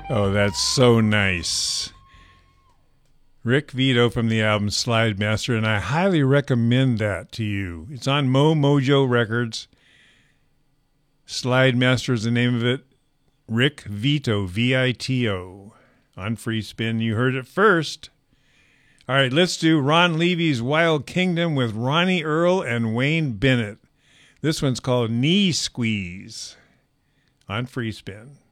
Oh, that's so nice. Rick Vito from the album Slide Master, and I highly recommend that to you. It's on Mojo Records. Slide Master is the name of it. Rick Vito, V-I-T-O, on Free Spin. You heard it first. All right, let's do Ron Levy's Wild Kingdom with Ronnie Earl and Wayne Bennett. This one's called Knee Squeeze on Free Spin.